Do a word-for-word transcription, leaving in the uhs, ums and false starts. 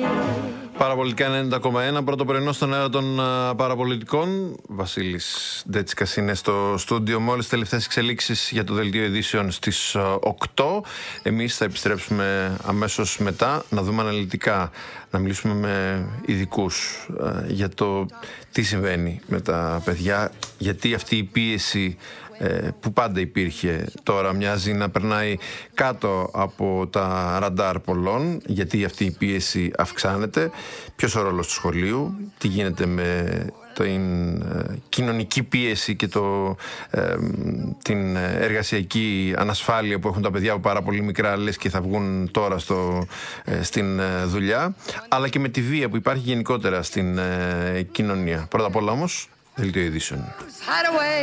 Παραπολιτικά ενενήντα κόμμα ένα, πρώτο πρωινό στον αέρα των uh, παραπολιτικών. Βασίλης Ντέτσικας είναι στο στούντιο με όλες τις τελευταίες εξελίξεις για το δελτίο ειδήσεων στις uh, οκτώ. Εμείς θα επιστρέψουμε αμέσως μετά να δούμε αναλυτικά, να μιλήσουμε με ειδικούς uh, για το τι συμβαίνει με τα παιδιά, γιατί αυτή η πίεση που πάντα υπήρχε τώρα μοιάζει να περνάει κάτω από τα ραντάρ πολλών, γιατί αυτή η πίεση αυξάνεται. Ποιος ο ρόλος του σχολείου, τι γίνεται με την ε, κοινωνική πίεση και το, ε, την εργασιακή ανασφάλεια που έχουν τα παιδιά από πάρα πολύ μικρά, λες και θα βγουν τώρα στο, ε, στην ε, δουλειά, αλλά και με τη βία που υπάρχει γενικότερα στην ε, κοινωνία. Πρώτα απ' όλα όμως, δελτίο ειδήσεων.